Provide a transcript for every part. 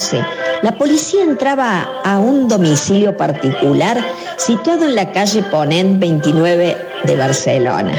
14, la policía entraba a un domicilio particular situado en la calle Ponent 29 de Barcelona.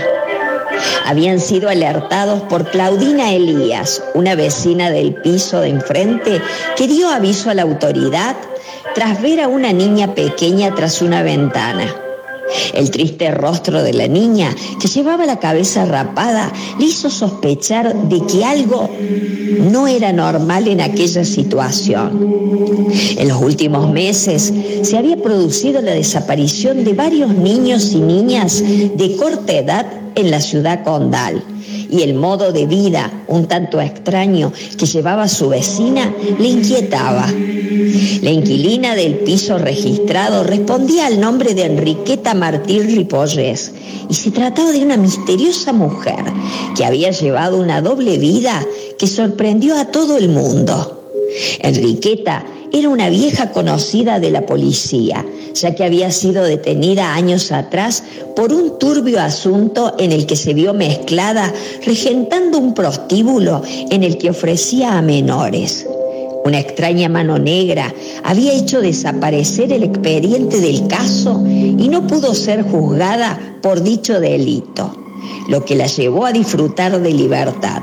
Habían sido alertados por Claudina Elías, una vecina del piso de enfrente, que dio aviso a la autoridad tras ver a una niña pequeña tras una ventana. El triste rostro de la niña, que llevaba la cabeza rapada, le hizo sospechar de que algo no era normal en aquella situación. En los últimos meses se había producido la desaparición de varios niños y niñas de corta edad en la ciudad condal, y el modo de vida un tanto extraño que llevaba su vecina le inquietaba. La inquilina del piso registrado respondía al nombre de Enriqueta Martí Ripollés, y se trataba de una misteriosa mujer que había llevado una doble vida que sorprendió a todo el mundo. Enriqueta era una vieja conocida de la policía, ya que había sido detenida años atrás por un turbio asunto en el que se vio mezclada regentando un prostíbulo en el que ofrecía a menores. Una extraña mano negra había hecho desaparecer el expediente del caso y no pudo ser juzgada por dicho delito, lo que la llevó a disfrutar de libertad.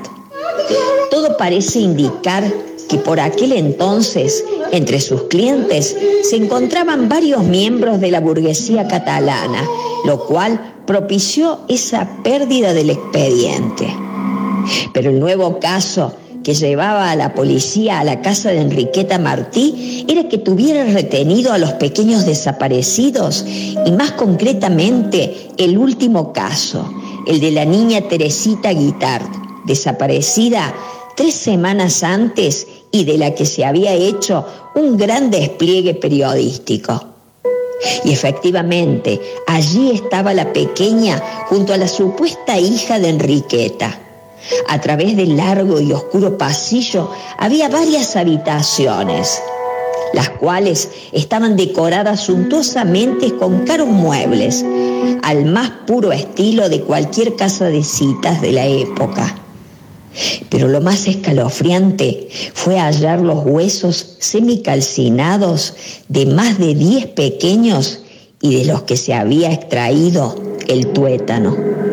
Todo parece indicar que por aquel entonces, entre sus clientes, se encontraban varios miembros de la burguesía catalana, lo cual propició esa pérdida del expediente. Pero el nuevo caso que llevaba a la policía a la casa de Enriqueta Martí era que tuviera retenido a los pequeños desaparecidos, y más concretamente el último caso, el de la niña Teresita Guitart, desaparecida 3 semanas antes y de la que se había hecho un gran despliegue periodístico. Y efectivamente, allí estaba la pequeña junto a la supuesta hija de Enriqueta. A través del largo y oscuro pasillo había varias habitaciones, las cuales estaban decoradas suntuosamente con caros muebles, al más puro estilo de cualquier casa de citas de la época. Pero lo más escalofriante fue hallar los huesos semicalcinados de más de 10 pequeños y de los que se había extraído el tuétano.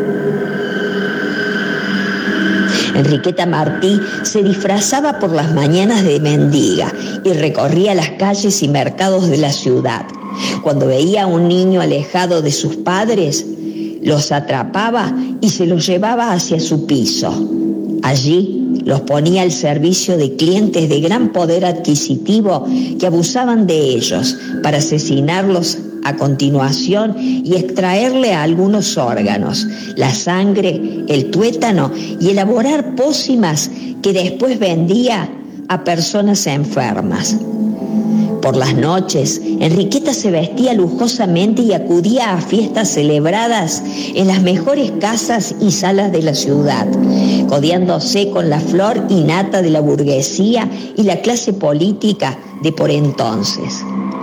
Enriqueta Martí se disfrazaba por las mañanas de mendiga y recorría las calles y mercados de la ciudad. Cuando veía a un niño alejado de sus padres, los atrapaba y se los llevaba hacia su piso. Allí los ponía al servicio de clientes de gran poder adquisitivo que abusaban de ellos para asesinarlos a continuación y extraerle algunos órganos, la sangre, el tuétano, y elaborar pócimas que después vendía a personas enfermas. Por las noches, Enriqueta se vestía lujosamente y acudía a fiestas celebradas en las mejores casas y salas de la ciudad, codeándose con la flor y nata de la burguesía y la clase política de por entonces.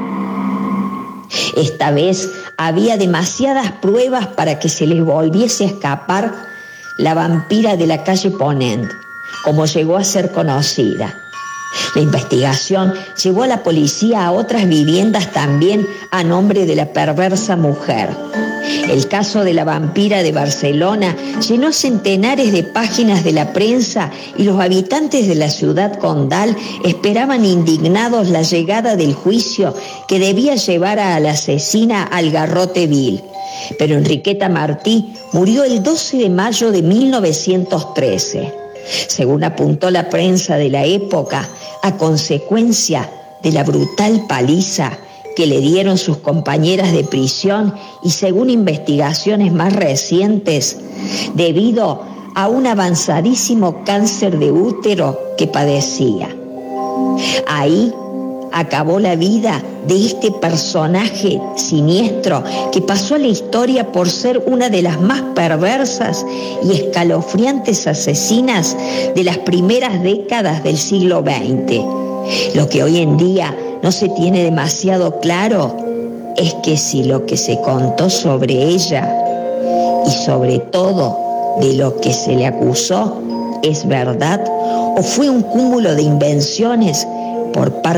Esta vez había demasiadas pruebas para que se les volviese a escapar la vampira de la calle Ponent, como llegó a ser conocida. La investigación llevó a la policía a otras viviendas también a nombre de la perversa mujer. El caso de la vampira de Barcelona llenó centenares de páginas de la prensa y los habitantes de la ciudad condal esperaban indignados la llegada del juicio que debía llevar a la asesina al garrote vil. Pero Enriqueta Martí murió el 12 de mayo de 1913. Según apuntó la prensa de la época, a consecuencia de la brutal paliza que le dieron sus compañeras de prisión y, según investigaciones más recientes, debido a un avanzadísimo cáncer de útero que padecía. Ahí acabó la vida de este personaje siniestro que pasó a la historia por ser una de las más perversas y escalofriantes asesinas de las primeras décadas del siglo XX. Lo que hoy en día no se tiene demasiado claro es que si lo que se contó sobre ella y sobre todo de lo que se le acusó es verdad o fue un cúmulo de invenciones por parte